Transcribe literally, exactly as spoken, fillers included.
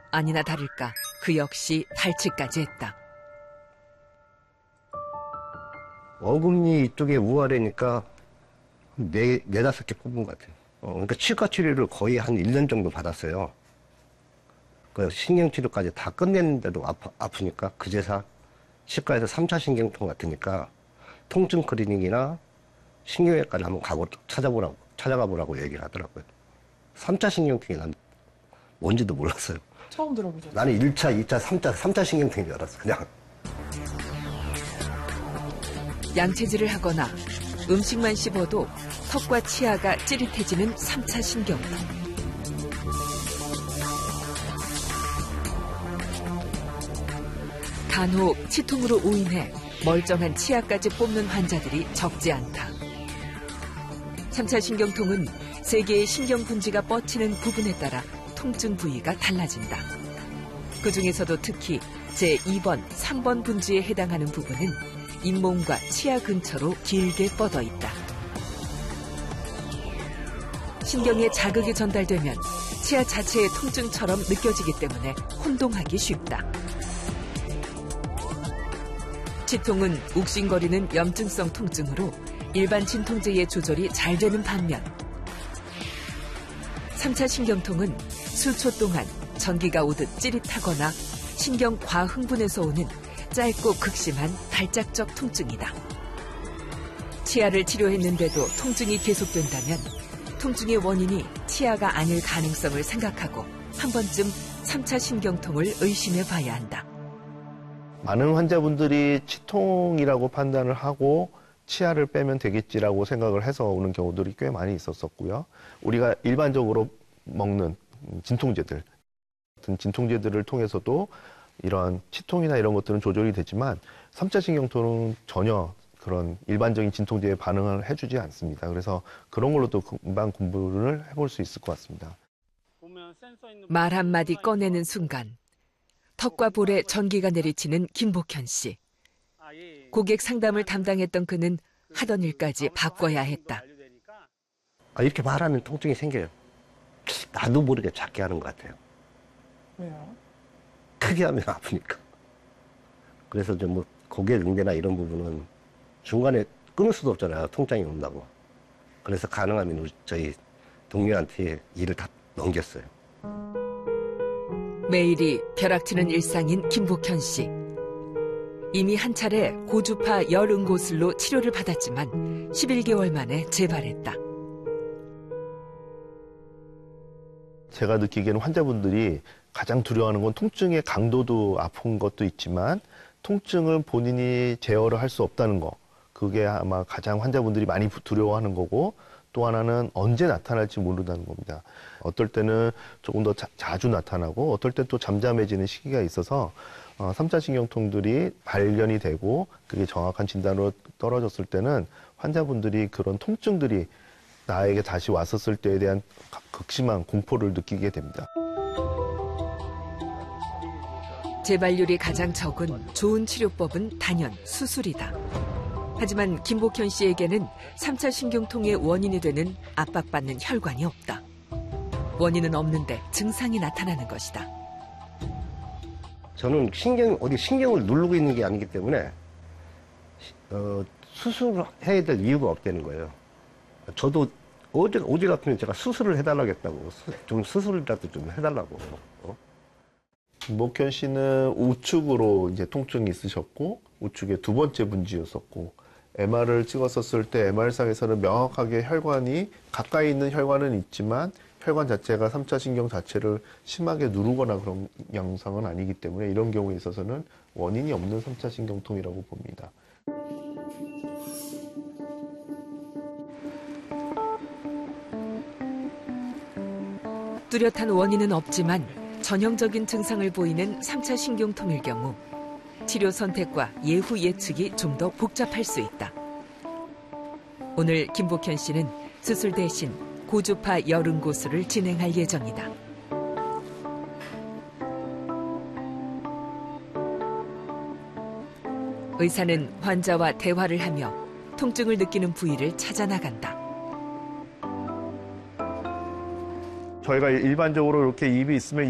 아니나 다를까 그 역시 탈취까지 했다. 어금니 이쪽에 우아래니까 네, 네다섯 개 뽑은 것 같아요. 어, 그러니까 치과 치료를 거의 한 일 년 정도 받았어요. 그 신경치료까지 다 끝냈는데도 아파, 아프니까 그제서 치과에서 삼 차 신경통 같으니까 통증 클리닉이나 신경외과를 한번 가보, 찾아보라고, 찾아가 보라고 얘기를 하더라고요. 삼 차 신경통이 난 뭔지도 몰랐어요. 처음 들어보죠. 나는 일 차, 이 차, 삼 차, 삼 차 신경통인 줄 알았어, 그냥. 양체질을 하거나 음식만 씹어도 턱과 치아가 찌릿해지는 삼 차 신경통. 간혹 치통으로 오인해 멀쩡한 치아까지 뽑는 환자들이 적지 않다. 삼 차 신경통은 세 개의 신경 분지가 뻗치는 부분에 따라 통증 부위가 달라진다. 그 중에서도 특히 제이 번, 삼 번 분지에 해당하는 부분은 잇몸과 치아 근처로 길게 뻗어 있다. 신경에 자극이 전달되면 치아 자체의 통증처럼 느껴지기 때문에 혼동하기 쉽다. 치통은 욱신거리는 염증성 통증으로 일반 진통제의 조절이 잘 되는 반면 삼 차 신경통은 수초 동안 전기가 오듯 찌릿하거나 신경 과흥분에서 오는 짧고 극심한 발작적 통증이다. 치아를 치료했는데도 통증이 계속된다면 통증의 원인이 치아가 아닐 가능성을 생각하고 한 번쯤 삼 차 신경통을 의심해 봐야 한다. 많은 환자분들이 치통이라고 판단을 하고 치아를 빼면 되겠지라고 생각을 해서 오는 경우들이 꽤 많이 있었었고요. 우리가 일반적으로 먹는 진통제들, 같은 진통제들을 통해서도 이러한 치통이나 이런 것들은 조절이 되지만 삼 차 신경통은 전혀 그런 일반적인 진통제에 반응을 해주지 않습니다. 그래서 그런 걸로도 금방 공부를 해볼 수 있을 것 같습니다. 말 한마디 꺼내는 순간 턱과 볼에 전기가 내리치는 김복현 씨. 고객 상담을 담당했던 그는 하던 일까지 바꿔야 했다. 아, 이렇게 말하면 통증이 생겨요. 나도 모르게 작게 하는 것 같아요. 왜요? 크게 하면 아프니까. 그래서 좀 뭐 고개 응대나 이런 부분은 중간에 끊을 수도 없잖아요. 통증이 온다고. 그래서 가능하면 우리 저희 동료한테 일을 다 넘겼어요. 매일이 벼락치는 일상인 김복현 씨. 이미 한 차례 고주파 열응고슬로 치료를 받았지만 십일 개월 만에 재발했다. 제가 느끼기에는 환자분들이 가장 두려워하는 건 통증의 강도도 아픈 것도 있지만 통증을 본인이 제어를 할 수 없다는 거. 그게 아마 가장 환자분들이 많이 두려워하는 거고 또 하나는 언제 나타날지 모른다는 겁니다. 어떨 때는 조금 더 자, 자주 나타나고 어떨 때 또 잠잠해지는 시기가 있어서 어, 삼 차 신경통들이 발견이 되고 그게 정확한 진단으로 떨어졌을 때는 환자분들이 그런 통증들이 나에게 다시 왔었을 때에 대한 극심한 공포를 느끼게 됩니다. 재발률이 가장 적은 좋은 치료법은 단연 수술이다. 하지만 김복현 씨에게는 삼 차 신경통의 원인이 되는 압박받는 혈관이 없다. 원인은 없는데 증상이 나타나는 것이다. 저는 신경, 어디 신경을 누르고 있는 게 아니기 때문에 어, 수술을 해야 될 이유가 없다는 거예요. 저도 어디, 어디 같으면 제가 수술을 해달라겠다고. 좀 수술이라도 좀 해달라고. 어? 김복현 씨는 우측으로 이제 통증이 있으셨고 우측에 두 번째 분지였었고 엠알을 찍었었을 때 엠알상에서는 명확하게 혈관이 가까이 있는 혈관은 있지만 혈관 자체가 삼 차 신경 자체를 심하게 누르거나 그런 양상은 아니기 때문에 이런 경우에 있어서는 원인이 없는 삼 차 신경통이라고 봅니다. 뚜렷한 원인은 없지만 전형적인 증상을 보이는 삼 차 신경통일 경우 치료 선택과 예후 예측이 좀 더 복잡할 수 있다. 오늘 김복현 씨는 수술 대신 고주파 열응고술을 진행할 예정이다. 의사는 환자와 대화를 하며 통증을 느끼는 부위를 찾아 나간다. 저희가 일반적으로 이렇게 입이 있으면